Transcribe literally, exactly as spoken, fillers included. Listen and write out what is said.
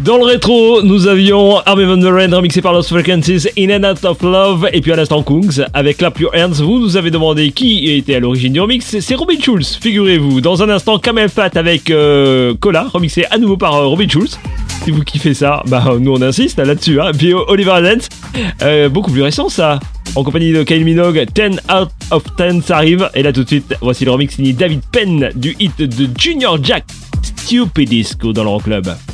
Dans le rétro, nous avions Armin van Buuren remixé par Lost Frequencies, In and Out of Love, et puis à l'instant Kungs avec Clap Your Hands. Vous nous avez demandé qui était à l'origine du remix, c'est Robin Schulz, figurez-vous. Dans un instant, Camel Fat avec euh, Cola, remixé à nouveau par euh, Robin Schulz. Si vous kiffez ça, bah nous on insiste là-dessus. Hein. Puis Oliver Heldens, euh, beaucoup plus récent ça, en compagnie de Kylie Minogue, ten out of ten, ça arrive. Et là tout de suite, voici le remix signé David Penn du hit de Junior Jack, Stupid Disco dans l'Euroclub.